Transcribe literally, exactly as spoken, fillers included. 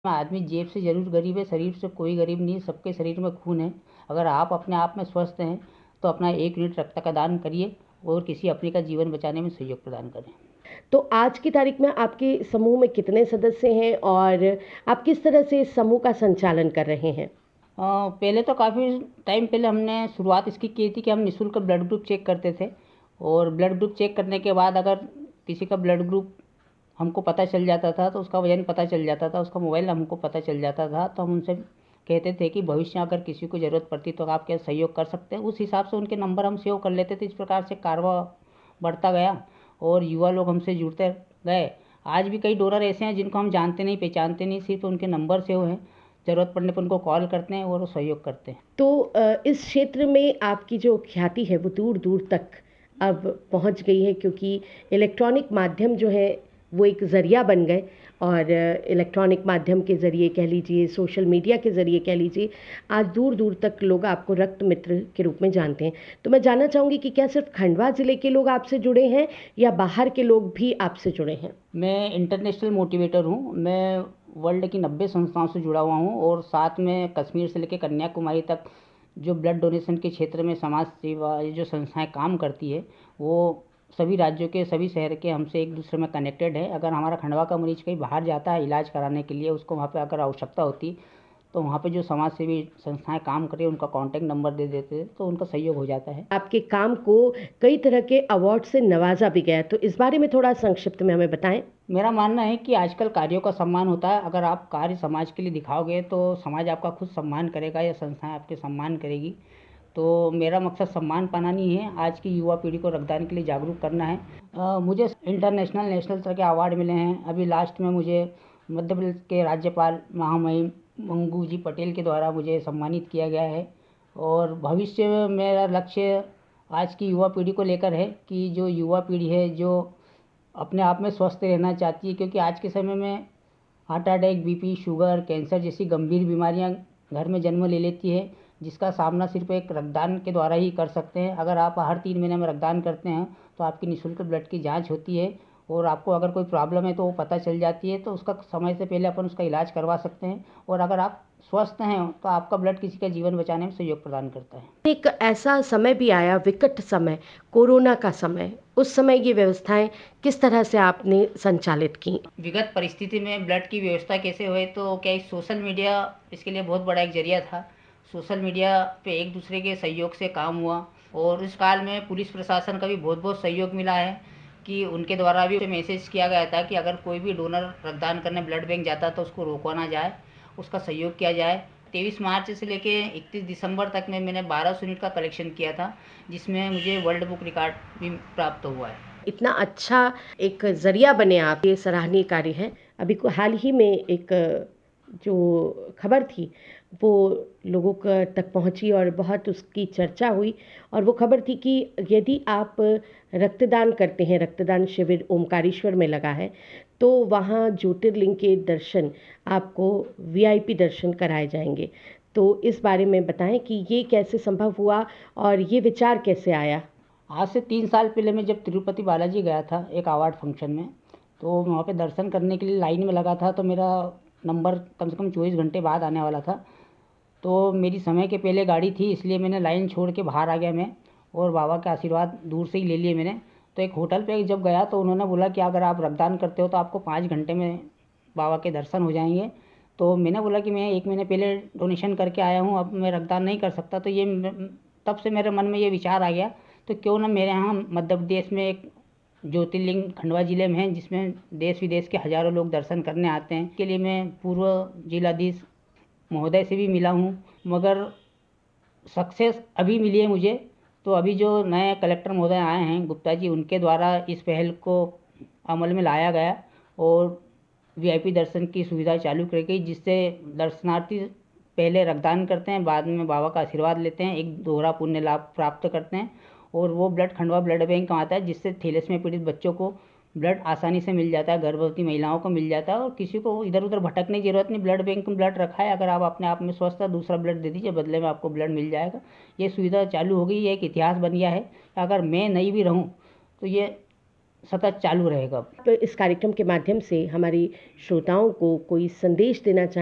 आदमी जेब से ज़रूर गरीब है, शरीर से कोई गरीब नहीं है, सबके शरीर में खून है। अगर आप अपने आप में स्वस्थ हैं तो अपना एक यूनिट रक्त का दान करिए और किसी अपने का जीवन बचाने में सहयोग प्रदान करें। तो आज की तारीख में आपके समूह में कितने सदस्य हैं और आप किस तरह से इस समूह का संचालन कर रहे हैं? अ, पहले तो काफ़ी टाइम पहले हमने शुरुआत इसकी की थी कि हम निःशुल्क ब्लड ग्रुप चेक करते थे और ब्लड ग्रुप चेक करने के बाद अगर किसी का ब्लड ग्रुप हमको पता चल जाता था तो उसका वजन पता चल जाता था, उसका मोबाइल हमको पता चल जाता था, तो हम उनसे कहते थे कि भविष्य में अगर किसी को ज़रूरत पड़ती तो आप क्या सहयोग कर सकते हैं। उस हिसाब से उनके नंबर हम सेव कर लेते थे। इस प्रकार से कारवा बढ़ता गया और युवा लोग हमसे जुड़ते गए। आज भी कई डोनर ऐसे हैं जिनको हम जानते नहीं, पहचानते नहीं, सिर्फ उनके नंबर सेव हैं। ज़रूरत पड़ने पर उनको कॉल करते हैं और वो सहयोग करते हैं। तो अ, इस क्षेत्र में आपकी जो ख्याति है वो दूर दूर तक अब पहुंच गई है, क्योंकि इलेक्ट्रॉनिक माध्यम जो है वो एक ज़रिया बन गए और इलेक्ट्रॉनिक माध्यम के ज़रिए कह लीजिए, सोशल मीडिया के ज़रिए कह लीजिए, आज दूर दूर तक लोग आपको रक्त मित्र के रूप में जानते हैं। तो मैं जानना चाहूँगी कि क्या सिर्फ खंडवा ज़िले के लोग आपसे जुड़े हैं या बाहर के लोग भी आपसे जुड़े हैं? मैं इंटरनेशनल मोटिवेटर हूँ। मैं वर्ल्ड की नब्बे संस्थाओं से जुड़ा हुआ हूँ और साथ में कश्मीर से लेकर कन्याकुमारी तक जो ब्लड डोनेशन के क्षेत्र में समाज सेवा ये जो संस्थाएं काम करती है वो सभी राज्यों के, सभी शहर के हमसे एक दूसरे में कनेक्टेड है। अगर हमारा खंडवा का मरीज कहीं बाहर जाता है इलाज कराने के लिए, उसको वहाँ पे अगर आवश्यकता होती तो वहाँ पे जो समाज सेवी संस्थाएं काम कर रही है उनका कॉन्टैक्ट नंबर दे देते तो उनका सहयोग हो जाता है। आपके काम को कई तरह के अवार्ड से नवाजा भी गया, तो इस बारे में थोड़ा संक्षिप्त में हमें बताएं। मेरा मानना है कि आजकल कार्यों का सम्मान होता है। अगर आप कार्य समाज के लिए दिखाओगे तो समाज आपका खुद सम्मान करेगा या संस्थाएं आपके सम्मान करेगी। तो मेरा मकसद सम्मान पाना नहीं है, आज की युवा पीढ़ी को रक्तदान के लिए जागरूक करना है। अ, मुझे इंटरनेशनल नेशनल तरह के अवार्ड मिले हैं। अभी लास्ट में मुझे मध्य प्रदेश के राज्यपाल महामहिम मंगू जी पटेल के द्वारा मुझे सम्मानित किया गया है और भविष्य में मेरा लक्ष्य आज की युवा पीढ़ी को लेकर है कि जो युवा पीढ़ी है जो अपने आप में स्वस्थ रहना चाहती है, क्योंकि आज के समय में heart attack, BP, sugar, cancer जैसी गंभीर बीमारियां घर में जन्म ले लेती है, जिसका सामना सिर्फ एक रक्तदान के द्वारा ही कर सकते हैं। अगर आप हर तीन महीने में रक्तदान करते हैं तो आपकी निःशुल्क ब्लड की जांच होती है और आपको अगर कोई प्रॉब्लम है तो वो पता चल जाती है, तो उसका समय से पहले अपन उसका इलाज करवा सकते हैं और अगर आप स्वस्थ हैं तो आपका ब्लड किसी का जीवन बचाने में सहयोग प्रदान करता है। एक ऐसा समय भी आया, विकट समय, कोरोना का समय, उस समय ये व्यवस्थाएं किस तरह से आपने संचालित की? विगत परिस्थिति में ब्लड की व्यवस्था कैसे हुए, तो क्या इस सोशल मीडिया इसके लिए बहुत बड़ा एक जरिया था। सोशल मीडिया पे एक दूसरे के सहयोग से काम हुआ और इस काल में पुलिस प्रशासन का भी बहुत बहुत सहयोग मिला है कि उनके द्वारा भी मैसेज किया गया था कि अगर कोई भी डोनर रक्तदान करने ब्लड बैंक जाता तो उसको रोका ना जाए, उसका सहयोग किया जाए। तेईस मार्च से लेके इकतीस दिसंबर तक में मैंने बारह सौ यूनिट का कलेक्शन किया था, जिसमें मुझे वर्ल्ड बुक रिकॉर्ड भी प्राप्त हुआ है। इतना अच्छा एक ज़रिया बने आप, ये सराहनीय कार्य है। अभी को हाल ही में एक जो खबर थी वो लोगों क तक पहुंची और बहुत उसकी चर्चा हुई, और वो खबर थी कि यदि आप रक्तदान करते हैं, रक्तदान शिविर ओमकारेश्वर में लगा है, तो वहाँ ज्योतिर्लिंग के दर्शन आपको वीआईपी दर्शन कराए जाएंगे। तो इस बारे में बताएं कि ये कैसे संभव हुआ और ये विचार कैसे आया? आज से तीन साल पहले मैं जब तिरुपति बालाजी गया था एक अवार्ड फंक्शन में, तो वहाँ पे दर्शन करने के लिए लाइन में लगा था, तो मेरा नंबर कम से कम चौबीस घंटे बाद आने वाला था। तो मेरी समय के पहले गाड़ी थी, इसलिए मैंने लाइन छोड़ के बाहर आ गया मैं और बाबा के आशीर्वाद दूर से ही ले लिए मैंने। तो एक होटल पे जब गया तो उन्होंने बोला कि अगर आप रक्तदान करते हो तो आपको पाँच घंटे में बाबा के दर्शन हो जाएंगे। तो मैंने बोला कि मैं एक महीने पहले डोनेशन करके आया हूँ, अब मैं रक्तदान नहीं कर सकता। तो ये तब से मेरे मन में ये विचार आ गया, तो क्यों ना मेरे यहाँ मध्य प्रदेश में एक ज्योतिर्लिंग खंडवा ज़िले में है जिसमें देश विदेश के हज़ारों लोग दर्शन करने आते हैं। के लिए मैं पूर्व जिलाधीश महोदय से भी मिला हूँ, मगर सक्सेस अभी मिली है मुझे। तो अभी जो नए कलेक्टर महोदय आए हैं गुप्ता जी, उनके द्वारा इस पहल को अमल में लाया गया और वीआईपी दर्शन की सुविधा चालू की गई, जिससे दर्शनार्थी पहले रक्तदान करते हैं, बाद में बाबा का आशीर्वाद लेते हैं, एक दोहरा पुण्य लाभ प्राप्त करते हैं और वो ब्लड खंडवा ब्लड बैंक का आता है, जिससे थैलेसीमिया पीड़ित बच्चों को ब्लड आसानी से मिल जाता है, गर्भवती महिलाओं को मिल जाता है और किसी को इधर उधर भटकने की जरूरत नहीं। ब्लड बैंक में ब्लड रखा है, अगर आप अपने आप में स्वस्थ है दूसरा ब्लड दे दीजिए, बदले में आपको ब्लड मिल जाएगा। ये सुविधा चालू हो गई, ये एक इतिहास बन गया है। अगर मैं नहीं भी रहूँ तो ये सतत चालू रहेगा। तो इस कार्यक्रम के माध्यम से हमारी श्रोताओं को कोई संदेश देना चाहें?